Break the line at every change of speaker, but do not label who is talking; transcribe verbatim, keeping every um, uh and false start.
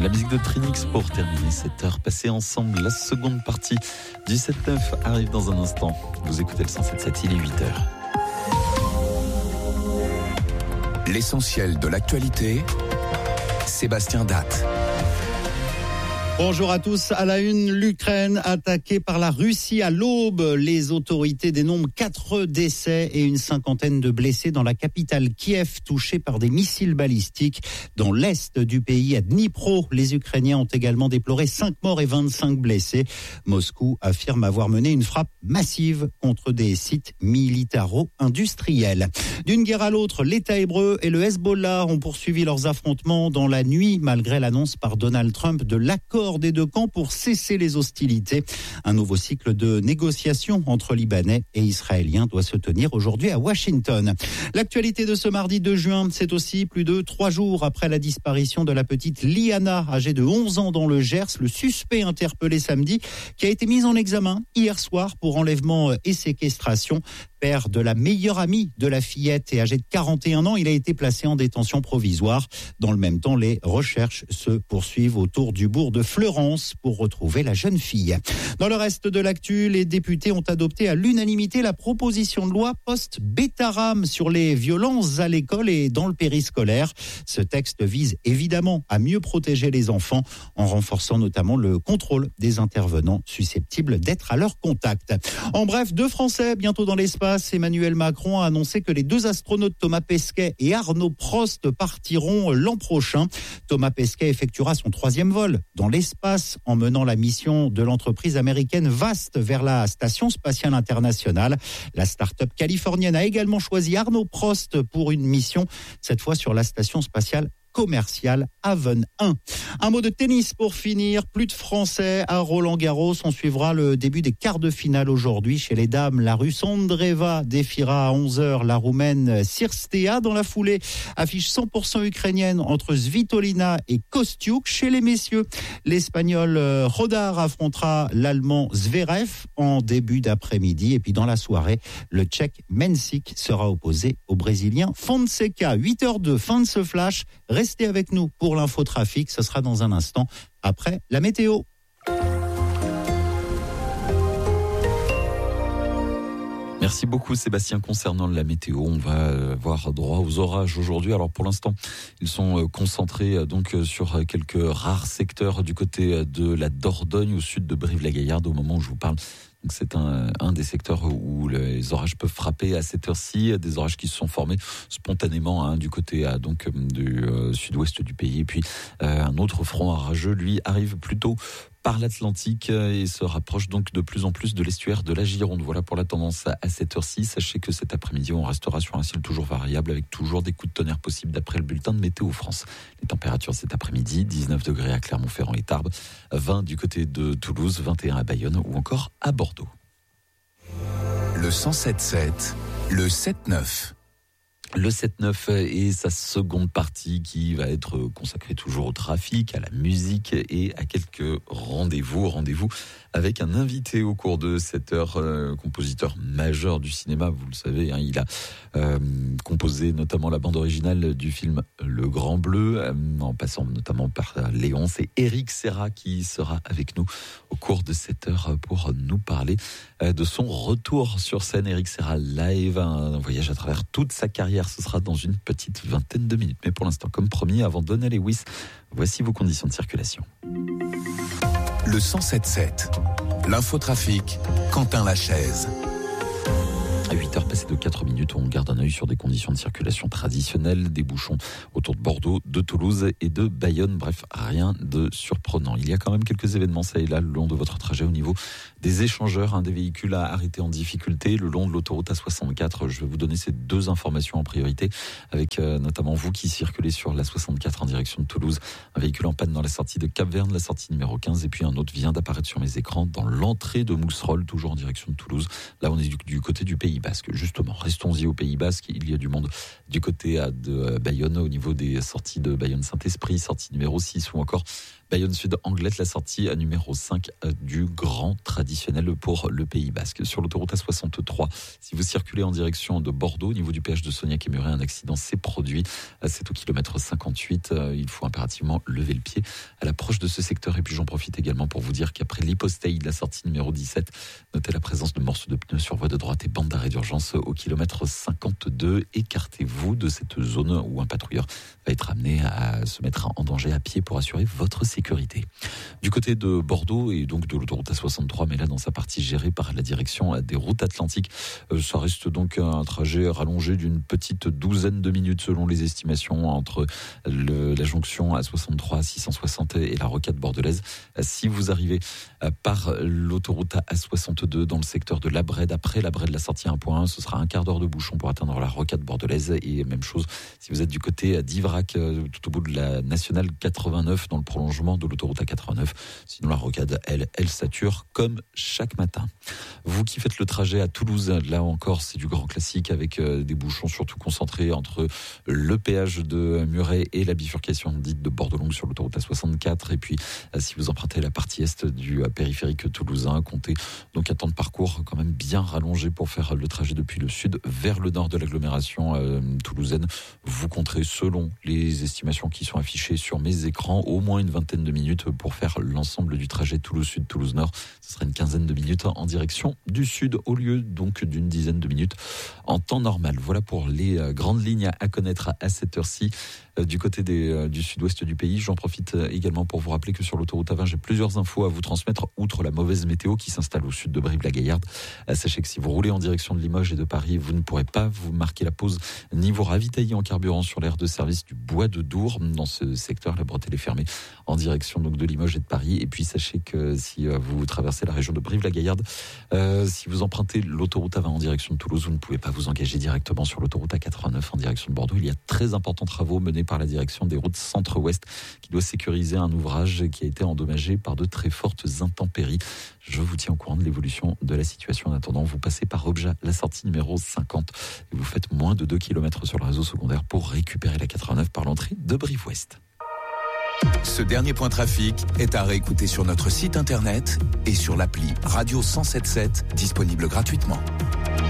La musique de Trinix pour terminer cette heure passée ensemble. La seconde partie du sept neuf arrive dans un instant. Vous écoutez le cent sept sept, il est huit heures.
L'essentiel de l'actualité, Sébastien Datte.
Bonjour à tous. À la une, l'Ukraine attaquée par la Russie à l'aube. Les autorités dénombrent quatre décès et une cinquantaine de blessés dans la capitale Kiev, touchée par des missiles balistiques. Dans l'est du pays, à Dnipro, les Ukrainiens ont également déploré cinq morts et vingt-cinq blessés. Moscou affirme avoir mené une frappe massive contre des sites militaro-industriels. D'une guerre à l'autre, l'État hébreu et le Hezbollah ont poursuivi leurs affrontements dans la nuit, malgré l'annonce par Donald Trump de l'accord des deux camps pour cesser les hostilités. Un nouveau cycle de négociations entre Libanais et Israéliens doit se tenir aujourd'hui à Washington. L'actualité de ce mardi deux juin, c'est aussi plus de trois jours après la disparition de la petite Liana, âgée de onze ans dans le Gers. Le suspect interpellé samedi, qui a été mis en examen hier soir pour enlèvement et séquestration. Père de la meilleure amie de la fillette et âgé de quarante et un ans, il a été placé en détention provisoire. Dans le même temps, les recherches se poursuivent autour du bourg de Fleurance pour retrouver la jeune fille. Dans le reste de l'actu, les députés ont adopté à l'unanimité la proposition de loi post-Bétaram sur les violences à l'école et dans le périscolaire. Ce texte vise évidemment à mieux protéger les enfants en renforçant notamment le contrôle des intervenants susceptibles d'être à leur contact. En bref, deux Français bientôt dans l'espace. Emmanuel Macron a annoncé que les deux astronautes Thomas Pesquet et Arnaud Prost partiront l'an prochain. Thomas Pesquet effectuera son troisième vol dans l'espace en menant la mission de l'entreprise américaine Vast vers la Station spatiale internationale. La start-up californienne a également choisi Arnaud Prost pour une mission, cette fois sur la Station spatiale commercial Haven un. Un mot de tennis pour finir. Plus de Français à Roland-Garros. On suivra le début des quarts de finale aujourd'hui. Chez les dames, la Russe Andreeva défiera à onze heures la Roumaine Cirstea. Dans la foulée, affiche cent pour cent ukrainienne entre Svitolina et Kostiuk. Chez les messieurs, l'Espagnol Rodar affrontera l'Allemand Zverev en début d'après-midi. Et puis dans la soirée, le Tchèque Mensik sera opposé au Brésilien Fonseca. huit heures deux, fin de ce flash. Restez avec nous pour l'infotrafic, ce sera dans un instant après la météo.
Merci beaucoup Sébastien. Concernant la météo, on va avoir droit aux orages aujourd'hui. Alors pour l'instant, ils sont concentrés donc sur quelques rares secteurs du côté de la Dordogne, au sud de Brive-la-Gaillarde, au moment où je vous parle. Donc c'est un, un des secteurs où les orages peuvent frapper à cette heure-ci, des orages qui se sont formés spontanément hein, du côté euh, donc du euh, sud-ouest du pays. Et puis euh, un autre front orageux, lui, arrive plutôt par l'Atlantique et se rapproche donc de plus en plus de l'estuaire de la Gironde. Voilà pour la tendance à cette heure-ci. Sachez que cet après-midi, on restera sur un ciel toujours variable avec toujours des coups de tonnerre possibles d'après le bulletin de Météo France. Les températures cet après-midi, dix-neuf degrés à Clermont-Ferrand et Tarbes, vingt du côté de Toulouse, vingt et un à Bayonne ou encore à Bordeaux.
Le cent sept sept, le sept neuf.
Le sept neuf et sa seconde partie qui va être consacrée toujours au trafic, à la musique et à quelques rendez-vous. Rendez-vous avec un invité au cours de cette heure, euh, compositeur majeur du cinéma, vous le savez. Hein, il a euh, composé notamment la bande originale du film Le Grand Bleu, euh, en passant notamment par Léon. C'est Éric Serra qui sera avec nous au cours de cette heure pour nous parler euh, de son retour sur scène. Éric Serra live, un voyage à travers toute sa carrière. Ce sera dans une petite vingtaine de minutes. Mais pour l'instant, comme promis, avant Donna Lewis, voici vos conditions de circulation.
Le cent sept sept, l'infotrafic, Quentin Lachaise.
À huit heures passées de quatre minutes, on garde un œil sur des conditions de circulation traditionnelles, des bouchons autour de Bordeaux, de Toulouse et de Bayonne. Bref, rien de surprenant. Il y a quand même quelques événements ça et là le long de votre trajet au niveau des échangeurs, hein, des véhicules à arrêter en difficulté le long de l'autoroute A soixante-quatre. Je vais vous donner ces deux informations en priorité avec euh, notamment vous qui circulez sur l'A soixante-quatre en direction de Toulouse. Un véhicule en panne dans la sortie de Cap-Verne, la sortie numéro quinze, et puis un autre vient d'apparaître sur mes écrans dans l'entrée de Mousserolles, toujours en direction de Toulouse. Là, on est du, du côté du Pays Basque. Justement, restons-y au Pays Basque. Il y a du monde du côté de Bayonne, au niveau des sorties de Bayonne-Saint-Esprit, sortie numéro six, ou encore Bayonne Sud Anglette, la sortie à numéro cinq du grand traditionnel pour le Pays Basque. Sur l'autoroute A soixante-trois, si vous circulez en direction de Bordeaux, au niveau du péage de Sognac et Muret, un accident s'est produit. C'est au kilomètre cinquante-huit. Il faut impérativement lever le pied à l'approche de ce secteur. Et puis j'en profite également pour vous dire qu'après l'hypostaïe de la sortie numéro dix-sept, notez la présence de morceaux de pneus sur voie de droite et bande d'arrêt d'urgence au kilomètre cinquante-deux. Écartez-vous de cette zone où un patrouilleur va être amené à se mettre en danger à pied pour assurer votre sécurité. Du côté de Bordeaux et donc de l'autoroute A soixante-trois, mais là dans sa partie gérée par la direction des routes atlantiques, ça reste donc un trajet rallongé d'une petite douzaine de minutes selon les estimations entre le, la jonction A soixante-trois, six cent soixante et la rocade bordelaise. Si vous arrivez par l'autoroute A soixante-deux dans le secteur de La Brède, après La Brède, la sortie un point un, ce sera un quart d'heure de bouchon pour atteindre la rocade bordelaise. Et même chose si vous êtes du côté d'Ivrac, tout au bout de la nationale quatre-vingt-neuf, dans le prolongement de l'autoroute A quatre-vingt-neuf. Sinon la rocade, elle, elle sature comme chaque matin. Vous qui faites le trajet à Toulouse, là encore c'est du grand classique avec des bouchons surtout concentrés entre le péage de Muret et la bifurcation dite de Bordeaux-Longue sur l'autoroute A soixante-quatre. Et puis si vous empruntez la partie est du périphérique toulousain, comptez donc un temps de parcours quand même bien rallongé pour faire le trajet depuis le sud vers le nord de l'agglomération euh, toulousaine. Vous compterez, selon les estimations qui sont affichées sur mes écrans, au moins une vingtaine de minutes pour faire l'ensemble du trajet Toulouse-Sud, Toulouse-Nord. Ce sera une quinzaine de minutes en direction du sud au lieu donc d'une dizaine de minutes en temps normal. Voilà pour les grandes lignes à connaître à cette heure-ci du côté des, du sud-ouest du pays. J'en profite également pour vous rappeler que sur l'autoroute A vingt, j'ai plusieurs infos à vous transmettre, outre la mauvaise météo qui s'installe au sud de Brive-la-Gaillarde. Sachez que si vous roulez en direction de Limoges et de Paris, vous ne pourrez pas vous marquer la pause ni vous ravitailler en carburant sur l'aire de service du Bois de Dour. Dans ce secteur, la bretelle est fermée en direction donc de Limoges et de Paris. Et puis sachez que si vous traversez la région de Brive-la-Gaillarde, euh, si vous empruntez l'autoroute A vingt en direction de Toulouse, vous ne pouvez pas vous engager directement sur l'autoroute A quatre-vingt-neuf en direction de Bordeaux. Il y a très importants travaux menés par la direction des routes centre-ouest qui doit sécuriser un ouvrage qui a été endommagé par de très fortes intempéries. Je vous tiens au courant de l'évolution de la situation. En attendant, vous passez par Objat, la sortie numéro cinquante, et vous faites moins de deux kilomètres sur le réseau secondaire pour récupérer la quatre-vingt-neuf par l'entrée de Brive-Ouest.
Ce dernier point trafic est à réécouter sur notre site internet et sur l'appli Radio cent soixante-dix-sept, disponible gratuitement.